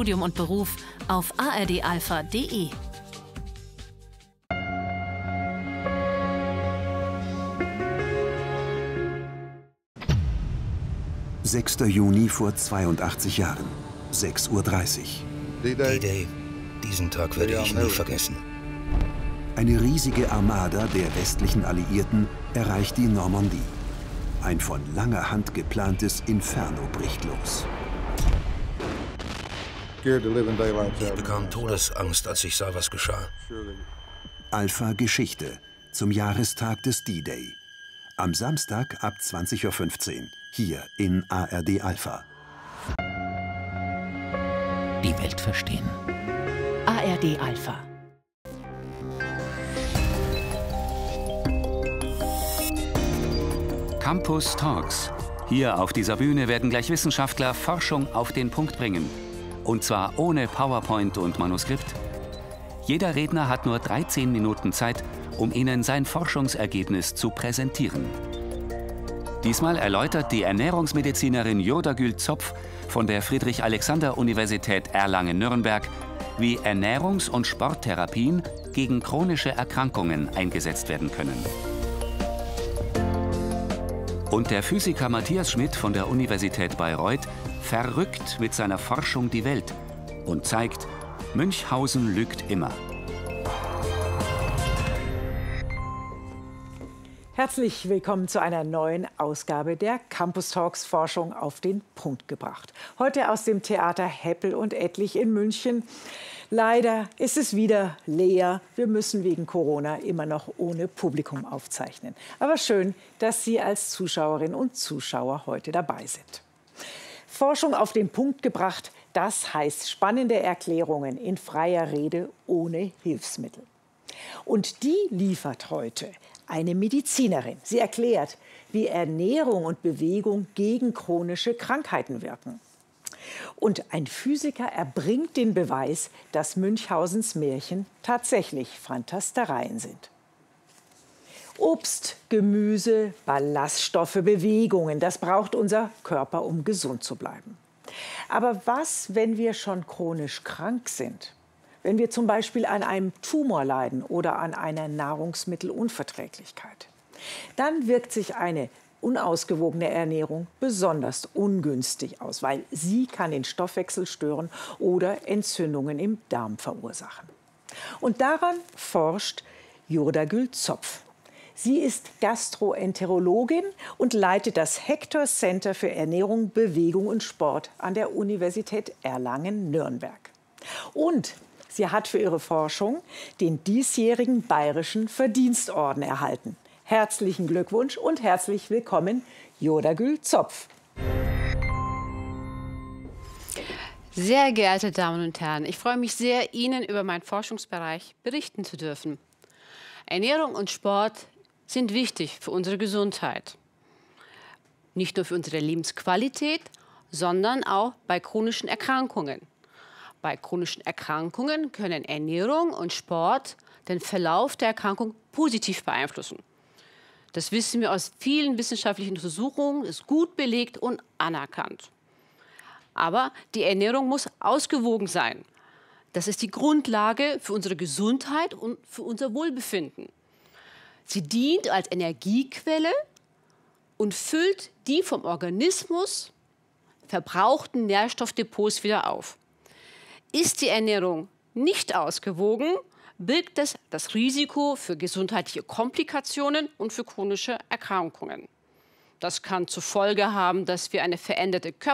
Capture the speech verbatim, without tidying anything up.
Studium und Beruf auf a r d alpha punkt d e. sechster Juni vor zweiundachtzig Jahren, sechs Uhr dreißig. D-Day. Diesen Tag werde ich nie vergessen. Eine riesige Armada der westlichen Alliierten erreicht die Normandie. Ein von langer Hand geplantes Inferno bricht los. Ich bekam Todesangst, als ich sah, was geschah. Alpha Geschichte zum Jahrestag des D-Day. Am Samstag ab zwanzig Uhr fünfzehn, hier in A R D Alpha. Die Welt verstehen. A R D Alpha. Campus Talks. Hier auf dieser Bühne werden gleich Wissenschaftler Forschung auf den Punkt bringen. Und zwar ohne PowerPoint und Manuskript. Jeder Redner hat nur dreizehn Minuten Zeit, um Ihnen sein Forschungsergebnis zu präsentieren. Diesmal erläutert die Ernährungsmedizinerin Yurdagül Zopf von der Friedrich-Alexander-Universität Erlangen-Nürnberg, wie Ernährungs- und Sporttherapien gegen chronische Erkrankungen eingesetzt werden können. Und der Physiker Matthias Schmidt von der Universität Bayreuth verrückt mit seiner Forschung die Welt und zeigt, Münchhausen lügt immer. Herzlich willkommen zu einer neuen Ausgabe der Campus Talks Forschung auf den Punkt gebracht. Heute aus dem Theater Heppel und Ettlich in München. Leider ist es wieder leer. Wir müssen wegen Corona immer noch ohne Publikum aufzeichnen. Aber schön, dass Sie als Zuschauerinnen und Zuschauer heute dabei sind. Forschung auf den Punkt gebracht, das heißt spannende Erklärungen in freier Rede ohne Hilfsmittel. Und die liefert heute eine Medizinerin. Sie erklärt, wie Ernährung und Bewegung gegen chronische Krankheiten wirken. Und ein Physiker erbringt den Beweis, dass Münchhausens Märchen tatsächlich Fantastereien sind. Obst, Gemüse, Ballaststoffe, Bewegungen, das braucht unser Körper, um gesund zu bleiben. Aber was, wenn wir schon chronisch krank sind? Wenn wir zum Beispiel an einem Tumor leiden oder an einer Nahrungsmittelunverträglichkeit? Dann wirkt sich eine unausgewogene Ernährung besonders ungünstig aus, weil sie kann den Stoffwechsel stören oder Entzündungen im Darm verursachen. Und daran forscht Yurdagül Zopf. Sie ist Gastroenterologin und leitet das Hector Center für Ernährung, Bewegung und Sport an der Universität Erlangen-Nürnberg. Und sie hat für ihre Forschung den diesjährigen Bayerischen Verdienstorden erhalten. Herzlichen Glückwunsch und herzlich willkommen, Yurdagül Zopf. Sehr geehrte Damen und Herren, ich freue mich sehr, Ihnen über meinen Forschungsbereich berichten zu dürfen. Ernährung und Sport sind wichtig für unsere Gesundheit. Nicht nur für unsere Lebensqualität, sondern auch bei chronischen Erkrankungen. Bei chronischen Erkrankungen können Ernährung und Sport den Verlauf der Erkrankung positiv beeinflussen. Das wissen wir aus vielen wissenschaftlichen Untersuchungen, ist gut belegt und anerkannt. Aber die Ernährung muss ausgewogen sein. Das ist die Grundlage für unsere Gesundheit und für unser Wohlbefinden. Sie dient als Energiequelle und füllt die vom Organismus verbrauchten Nährstoffdepots wieder auf. Ist die Ernährung nicht ausgewogen, birgt es das Risiko für gesundheitliche Komplikationen und für chronische Erkrankungen. Das kann zur Folge haben, dass wir eine veränderte Körperfunktion